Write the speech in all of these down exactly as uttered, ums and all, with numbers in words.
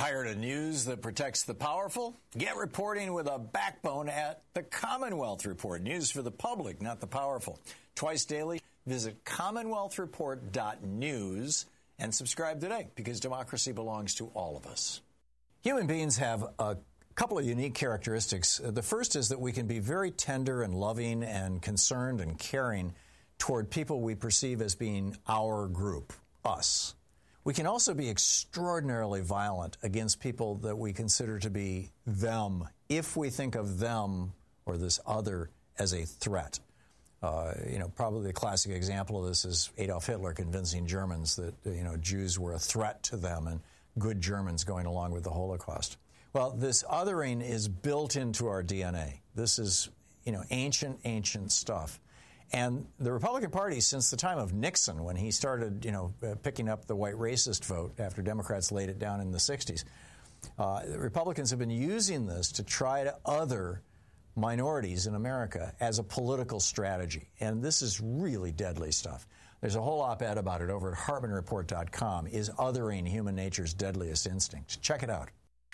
Tired of news that protects the powerful? Get reporting with a backbone at the Commonwealth Report. News for the public, not the powerful. Twice daily, visit commonwealth report dot news and subscribe today, because democracy belongs to all of us. Human beings have a couple of unique characteristics. The first is that we can be very tender and loving and concerned and caring toward people we perceive as being our group, us. We can also be extraordinarily violent against people that we consider to be them, if we think of them or this other as a threat. Uh, you know, probably the classic example of this is Adolf Hitler convincing Germans that, you know, Jews were a threat to them and good Germans going along with the Holocaust. Well, this othering is built into our D N A. This is, you know, ancient, ancient stuff. And the Republican Party, since the time of Nixon, when he started, you know, uh, picking up the white racist vote after Democrats laid it down in the sixties, uh, the Republicans have been using this to try to other minorities in America as a political strategy. And this is really deadly stuff. There's a whole op-ed about it over at Hartman Report dot com. Is othering human nature's deadliest instinct? Check it out.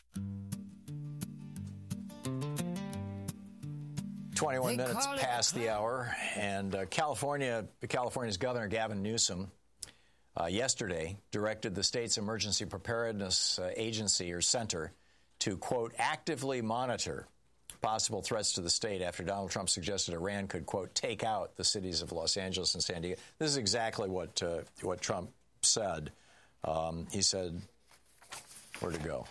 twenty-one minutes past the hour, and uh, California, California's Governor Gavin Newsom uh, yesterday directed the state's Emergency Preparedness uh, Agency, or Center, to, quote, actively monitor possible threats to the state after Donald Trump suggested Iran could, quote, take out the cities of Los Angeles and San Diego. This is exactly what uh, what Trump said. Um, he said, where to go?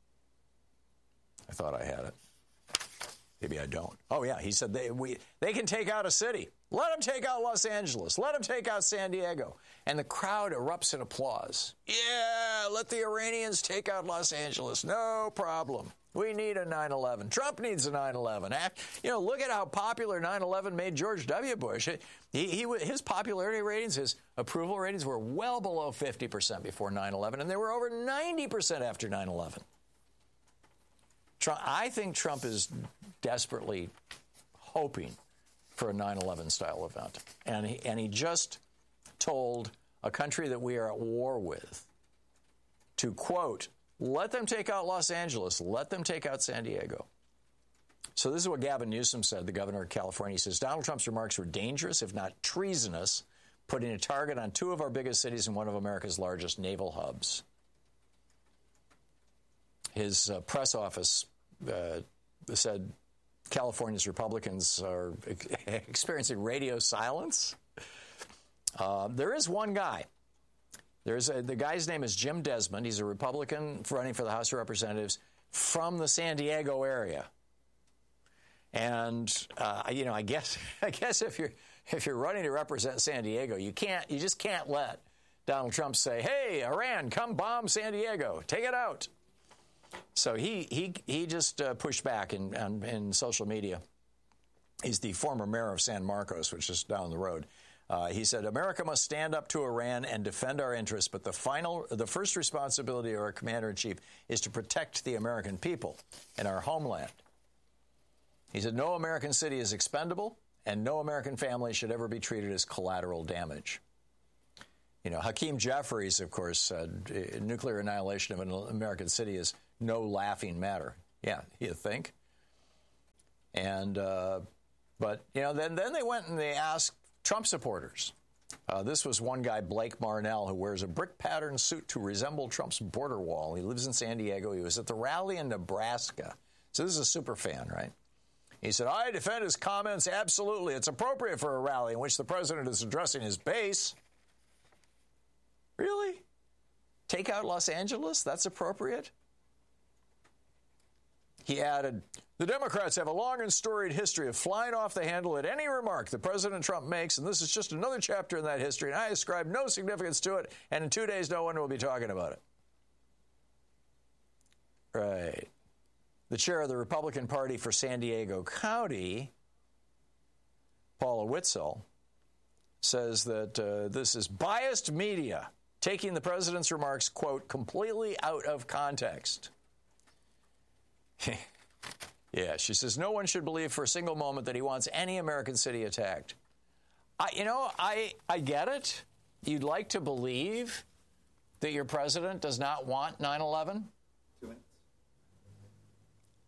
I thought I had it. Maybe I don't. Oh, yeah. He said they we they can take out a city. Let them take out Los Angeles. Let them take out San Diego. And the crowd erupts in applause. Yeah, let the Iranians take out Los Angeles. No problem. We need a nine eleven. Trump needs a nine eleven. You know, look at how popular nine eleven made George W. Bush. He, he, his popularity ratings, his approval ratings were well below fifty percent before nine eleven, and they were over ninety percent after nine eleven. Trump, I think Trump is desperately hoping for a nine eleven style event. And he, and he just told a country that we are at war with to, quote, let them take out Los Angeles, let them take out San Diego. So this is what Gavin Newsom said, the governor of California. He says, Donald Trump's remarks were dangerous, if not treasonous, putting a target on two of our biggest cities and one of America's largest naval hubs. His uh, press office uh, said California's Republicans are experiencing radio silence. Uh, there is one guy. There's a, the guy's name is Jim Desmond. He's a Republican running for the House of Representatives from the San Diego area. And uh, you know, I guess I guess if you're if you're running to represent San Diego, you can't you just can't let Donald Trump say, "Hey, Iran, come bomb San Diego, take it out." So he he he just uh, pushed back in, in in social media. He's the former mayor of San Marcos, which is down the road. Uh, he said, America must stand up to Iran and defend our interests, but the final, the first responsibility of our commander-in-chief is to protect the American people and our homeland. He said, no American city is expendable, and no American family should ever be treated as collateral damage. You know, Hakeem Jeffries, of course, said nuclear annihilation of an American city is no laughing matter. Yeah, you think? And, uh, but, you know, then, then they went and they asked Trump supporters. Uh, this was one guy, Blake Marnell, who wears a brick-patterned suit to resemble Trump's border wall. He lives in San Diego. He was at the rally in Nebraska. So this is a super fan, right? He said, I defend his comments absolutely. It's appropriate for a rally in which the president is addressing his base. Really? Take out Los Angeles? That's appropriate? He added, the Democrats have a long and storied history of flying off the handle at any remark that President Trump makes, and this is just another chapter in that history, and I ascribe no significance to it, and in two days no one will be talking about it. Right. The chair of the Republican Party for San Diego County, Paula Whitzel, says that uh, this is biased media taking the president's remarks, quote, completely out of context. Yeah, she says, no one should believe for a single moment that he wants any American city attacked. I, you know, I, I get it. You'd like to believe that your president does not want nine eleven. Too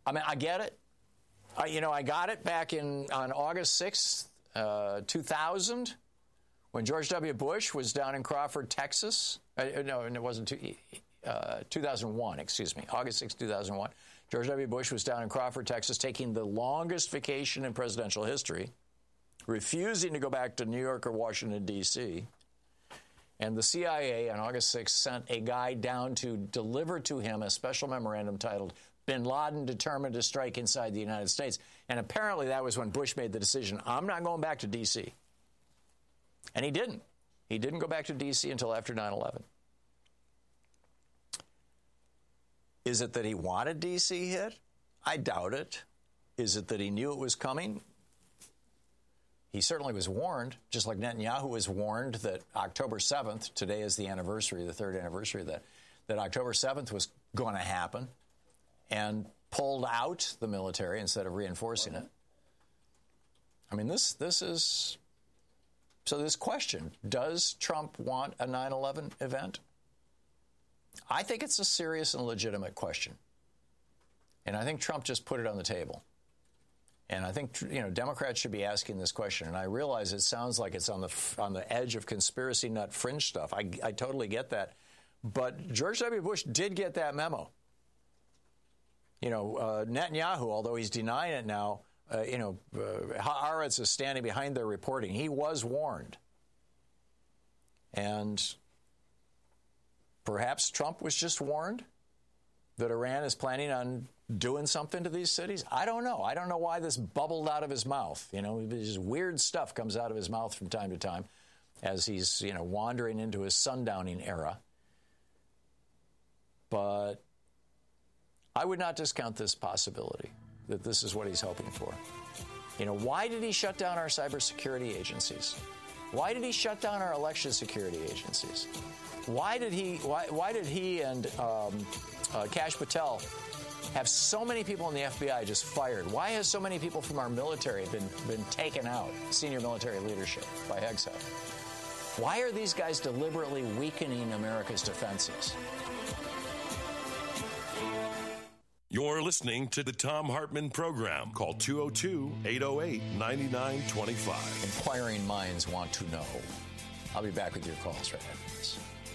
I mean, I get it. I, you know, I got it back in on August sixth, uh, two thousand, when George W. Bush was down in Crawford, Texas. Uh, no, it wasn't two, uh, two thousand one, excuse me, August sixth, two thousand one. George W. Bush was down in Crawford, Texas, taking the longest vacation in presidential history, refusing to go back to New York or Washington, D C, and the C I A on August sixth sent a guy down to deliver to him a special memorandum titled Bin Laden Determined to Strike Inside the United States. And apparently that was when Bush made the decision, I'm not going back to D C. And he didn't. He didn't go back to D C until after nine eleven. Is it that he wanted D C hit? I doubt it. Is it that he knew it was coming? He certainly was warned, just like Netanyahu was warned that October seventh, today is the anniversary, the third anniversary of that, that October seventh was going to happen, and pulled out the military instead of reinforcing it. I mean, this this is... So this question, does Trump want a nine eleven event? I think it's a serious and legitimate question. And I think Trump just put it on the table. And I think, you know, Democrats should be asking this question. And I realize it sounds like it's on the on the edge of conspiracy nut fringe stuff. I, I totally get that. But George W. Bush did get that memo. You know, uh, Netanyahu, although he's denying it now, uh, you know, uh, Haaretz is standing behind their reporting. He was warned. And perhaps Trump was just warned that Iran is planning on doing something to these cities. I don't know. I don't know why this bubbled out of his mouth. You know, just weird stuff comes out of his mouth from time to time as he's, you know, wandering into his sundowning era. But I would not discount this possibility that this is what he's hoping for. You know, why did he shut down our cybersecurity agencies? Why did he shut down our election security agencies? Why did he? Why, why did he and um, uh, Kash Patel have so many people in the F B I just fired? Why has so many people from our military been been taken out? Senior military leadership by Hegseth. Why are these guys deliberately weakening America's defenses? You're listening to the Thom Hartmann Program. Call two oh two, eight oh eight, nine nine two five. Inquiring minds want to know. I'll be back with your calls right after this.